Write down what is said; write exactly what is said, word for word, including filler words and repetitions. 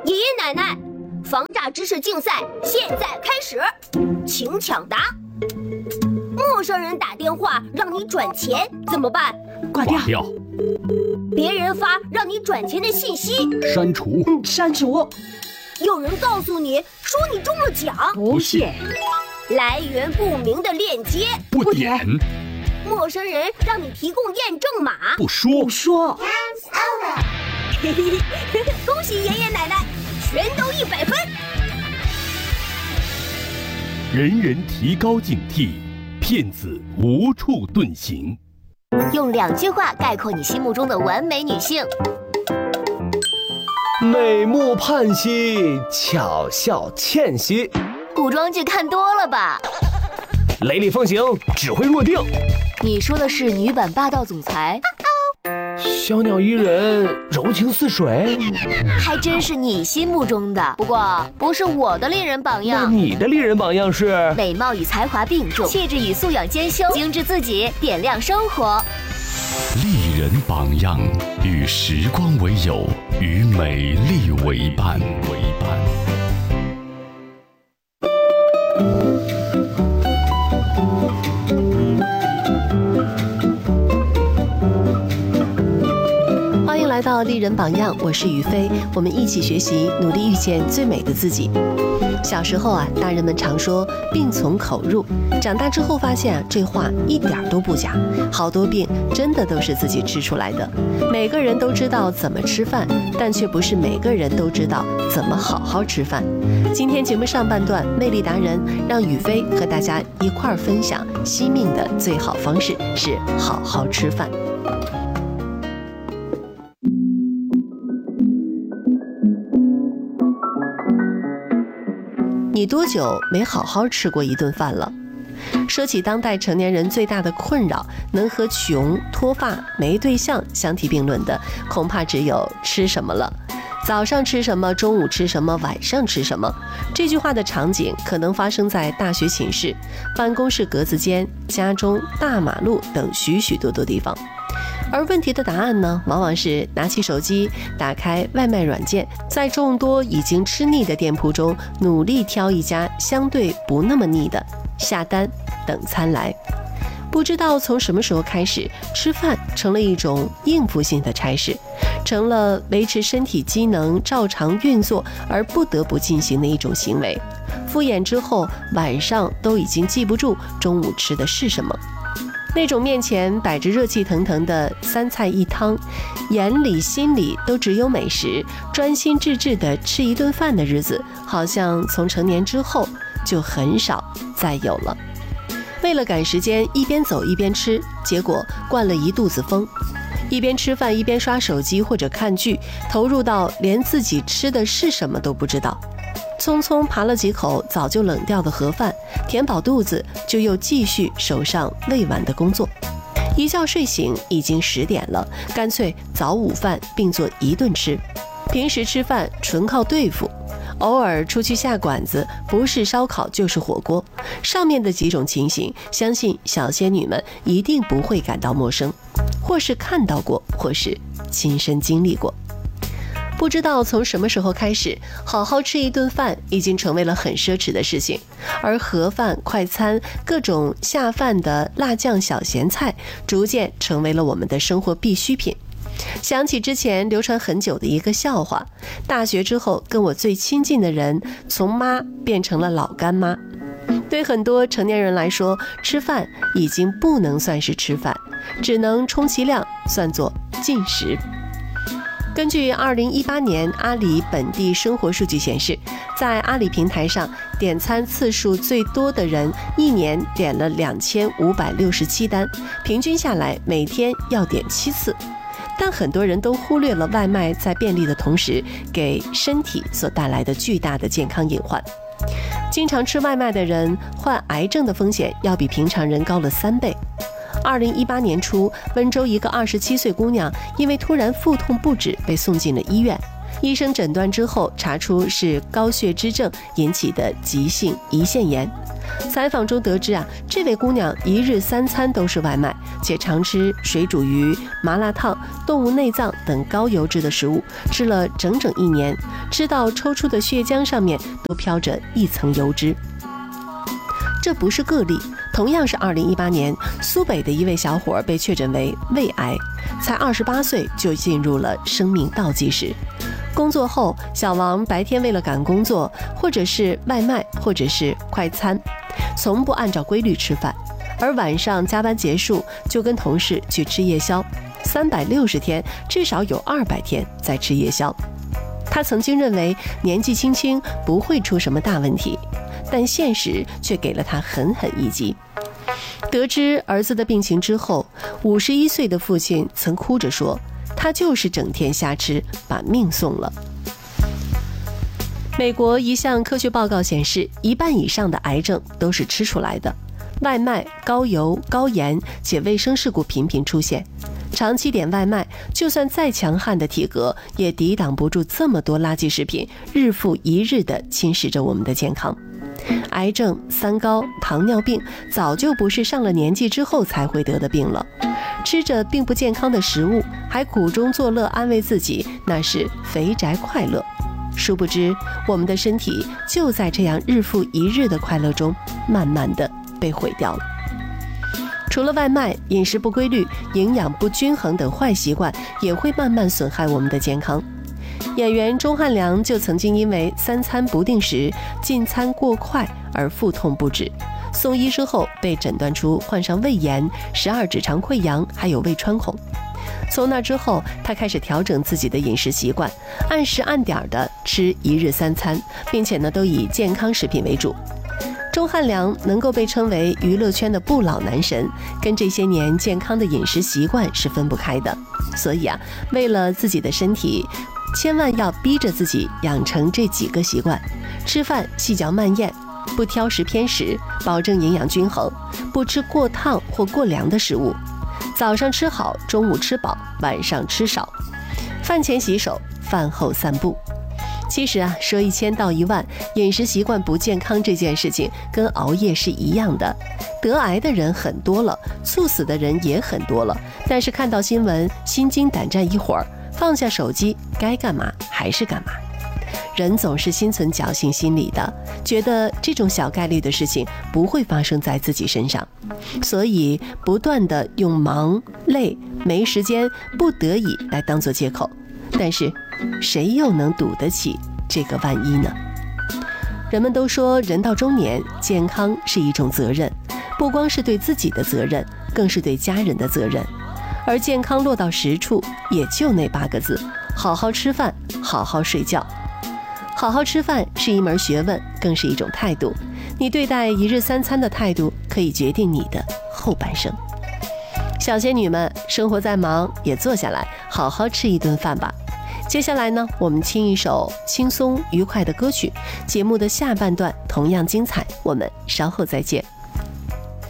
爷爷奶奶，防诈知识竞赛现在开始，请抢答。陌生人打电话让你转钱怎么办？ 挂掉。 挂掉。 别人发让你转钱的信息， 删除。 嗯，删除。 有人告诉你说你中了奖， 不信。 来源不明的链接， 不点。 陌生人让你提供验证码， 不说。 不说。 嘿嘿嘿，恭喜爷爷奶奶，全都一百分。 人人提高警惕，骗子无处遁形。 用两句话概括你心目中的完美女性： 美目盼兮，巧笑倩兮。 古装剧看多了吧？ 雷厉风行，指挥若定。 你说的是女版霸道总裁？ 小鸟依人，柔情似水。 还真是你心目中的，不过不是我的猎人榜样。 那你的猎人榜样是？ 美貌与才华并重，气质与素养兼修，精致自己，点亮生活。 丽人榜样，与时光为友，与美丽为伴。为伴。 来到丽人榜样，我是雨飞，我们一起学习，努力遇见最美的自己。小时候啊，大人们常说病从口入，长大之后发现啊，这话一点都不假，好多病真的都是自己吃出来的。每个人都知道怎么吃饭，但却不是每个人都知道怎么好好吃饭。今天节目上半段，魅力达人让雨飞和大家一块儿分享惜命的最好方式是好好吃饭。你多久没好好吃过一顿饭了？说起当代成年人最大的困扰，能和穷、脱发、没对象相提并论的，恐怕只有吃什么了。早上吃什么，中午吃什么，晚上吃什么？这句话的场景可能发生在大学寝室、办公室格子间、家中、大马路等许许多多地方。而问题的答案呢，往往是拿起手机，打开外卖软件，在众多已经吃腻的店铺中，努力挑一家相对不那么腻的，下单等餐来。不知道从什么时候开始，吃饭成了一种应付性的差事，成了维持身体机能照常运作而不得不进行的一种行为。敷衍之后，晚上都已经记不住中午吃的是什么。那种面前摆着热气腾腾的三菜一汤，眼里心里都只有美食，专心致志地吃一顿饭的日子，好像从成年之后就很少再有了。为了赶时间，一边走一边吃，结果灌了一肚子风。一边吃饭一边刷手机或者看剧，投入到连自己吃的是什么都不知道。匆匆扒了几口早就冷掉的盒饭，填饱肚子就又继续手上未完的工作。一觉睡醒已经十点了，干脆早午饭并做一顿吃。平时吃饭纯靠对付，偶尔出去下馆子，不是烧烤就是火锅。上面的几种情形，相信小仙女们一定不会感到陌生，或是看到过，或是亲身经历过。不知道从什么时候开始，好好吃一顿饭已经成为了很奢侈的事情，而盒饭、快餐、各种下饭的辣酱小咸菜，逐渐成为了我们的生活必需品。想起之前流传很久的一个笑话，大学之后跟我最亲近的人，从妈变成了老干妈。对很多成年人来说，吃饭已经不能算是吃饭，只能充其量算作进食。根据二零一八年阿里本地生活数据显示，在阿里平台上点餐次数最多的人，一年点了两千五百六十七单，平均下来每天要点七次。但很多人都忽略了外卖在便利的同时，给身体所带来的巨大的健康隐患。经常吃外卖的人，患癌症的风险要比平常人高了三倍。二零一八年初，温州一个二十七岁姑娘因为突然腹痛不止被送进了医院，医生诊断之后查出是高血脂症引起的急性胰腺炎。采访中得知啊，这位姑娘一日三餐都是外卖，且常吃水煮鱼、麻辣烫、 动物内脏等高油脂的食物，吃了整整一年，吃到抽出的血浆上面都飘着一层油脂。这不是个例，同样是二零一八年，苏北的一位小伙被确诊为胃癌，才二十八岁就进入了生命倒计时。工作后，小王白天为了赶工作，或者是外卖，或者是快餐，从不按照规律吃饭，而晚上加班结束就跟同事去吃夜宵，三百六十天至少有二百天在吃夜宵。他曾经认为年纪轻轻不会出什么大问题，但现实却给了他狠狠一击。得知儿子的病情之后，五十一岁的父亲曾哭着说，他就是整天瞎吃，把命送了。美国一项科学报告显示，一半以上的癌症都是吃出来的。外卖高油、高盐，且卫生事故频频出现。长期点外卖，就算再强悍的体格，也抵挡不住这么多垃圾食品日复一日地侵蚀着我们的健康。癌症、三高、糖尿病早就不是上了年纪之后才会得的病了。吃着并不健康的食物，还苦中作乐安慰自己，那是肥宅快乐。殊不知，我们的身体就在这样日复一日的快乐中，慢慢的被毁掉了。除了外卖，饮食不规律、营养不均衡等坏习惯也会慢慢损害我们的健康。演员钟汉良就曾经因为三餐不定时、进餐过快而腹痛不止，送医之后被诊断出患上胃炎、十二指肠溃疡，还有胃穿孔。从那之后，他开始调整自己的饮食习惯，按时按点的吃一日三餐，并且呢都以健康食品为主。钟汉良能够被称为娱乐圈的不老男神，跟这些年健康的饮食习惯是分不开的。所以啊，为了自己的身体，千万要逼着自己养成这几个习惯：吃饭细嚼慢咽，不挑食偏食，保证营养均衡，不吃过烫或过凉的食物，早上吃好，中午吃饱，晚上吃少，饭前洗手，饭后散步。其实啊，说一千道一万，饮食习惯不健康这件事情跟熬夜是一样的。得癌的人很多了，猝死的人也很多了，但是看到新闻心惊胆战一会儿，放下手机，该干嘛还是干嘛。人总是心存侥幸心理的，觉得这种小概率的事情不会发生在自己身上，所以不断的用忙、累、没时间、不得已来当作借口。但是谁又能赌得起这个万一呢？人们都说人到中年，健康是一种责任，不光是对自己的责任，更是对家人的责任。而健康落到实处，也就那八个字：好好吃饭，好好睡觉。好好吃饭是一门学问，更是一种态度。你对待一日三餐的态度，可以决定你的后半生。小仙女们，生活再忙，也坐下来好好吃一顿饭吧。接下来呢，我们听一首轻松愉快的歌曲，节目的下半段同样精彩，我们稍后再见。